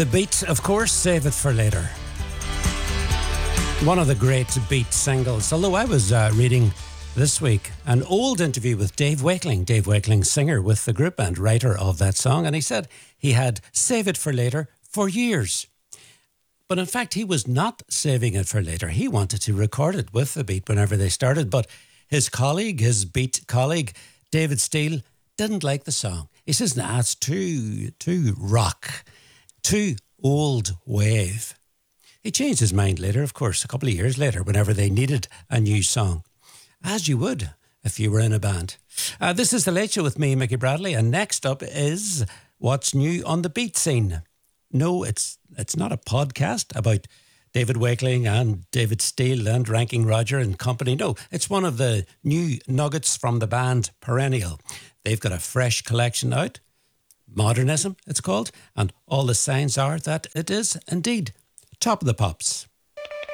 The Beat, of course, Save It for Later. One of the great Beat singles. Although I was reading this week an old interview with Dave Wakeling, singer with the group and writer of that song, and he said he had Save It for Later for years. But in fact, he was not saving it for later. He wanted to record it with the Beat whenever they started, but his Beat colleague, David Steele, didn't like the song. He says, nah, it's too rock, too old wave. He changed his mind later, of course, a couple of years later, whenever they needed a new song. As you would if you were in a band. This is The Late Show with me, Mickey Bradley, and next up is what's new on the Beat scene. No, it's not a podcast about David Wakeling and David Steele and Ranking Roger and company. No, it's one of the new nuggets from the band Perennial. They've got a fresh collection out, Modernism it's called, and all the signs are that it is indeed top of the pops.